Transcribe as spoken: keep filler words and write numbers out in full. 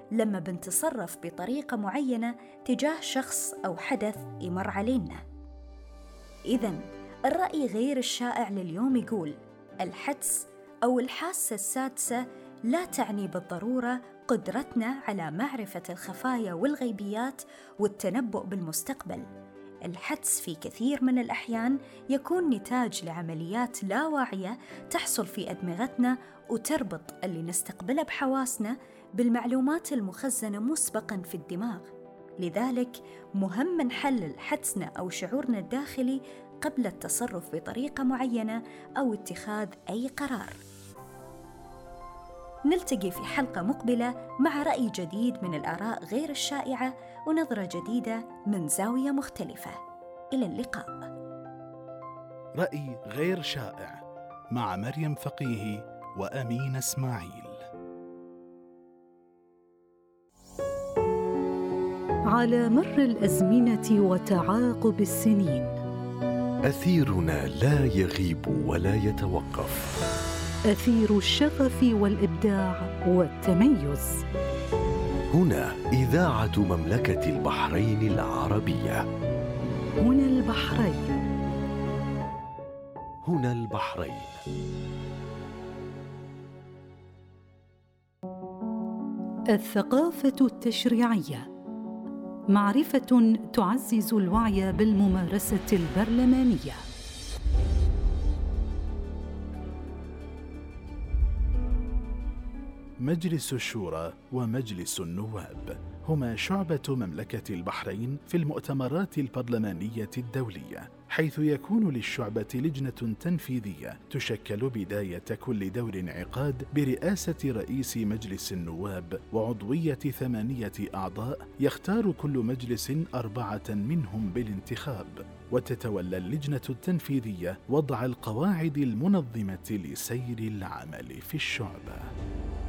لما بنتصرف بطريقة معينة تجاه شخص أو حدث يمر علينا. إذن الرأي غير الشائع لليوم يقول الحدس أو الحاسة السادسة لا تعني بالضرورة قدرتنا على معرفة الخفايا والغيبيات والتنبؤ بالمستقبل. الحدس في كثير من الأحيان يكون نتاج لعمليات لا واعية تحصل في أدمغتنا وتربط اللي نستقبله بحواسنا بالمعلومات المخزنة مسبقاً في الدماغ. لذلك مهم نحلل حدسنا أو شعورنا الداخلي قبل التصرف بطريقة معينة أو اتخاذ أي قرار. نلتقي في حلقة مقبلة مع رأي جديد من الآراء غير الشائعة ونظرة جديدة من زاوية مختلفة. إلى اللقاء. رأي غير شائع مع مريم فقيهي وأمين إسماعيل. على مر الأزمنة وتعاقب السنين، أثيرنا لا يغيب ولا يتوقف، أثير الشغف والإبداع والتميز. هنا إذاعة مملكة البحرين العربية. هنا البحرين. هنا البحرين. الثقافة التشريعية، معرفة تعزز الوعي بالممارسة البرلمانية. مجلس الشورى ومجلس النواب هما شعبة مملكة البحرين في المؤتمرات البرلمانية الدولية، حيث يكون للشعبة لجنة تنفيذية تشكل بداية كل دور انعقاد برئاسة رئيس مجلس النواب وعضوية ثمانية أعضاء، يختار كل مجلس أربعة منهم بالانتخاب، وتتولى اللجنة التنفيذية وضع القواعد المنظمة لسير العمل في الشعبة.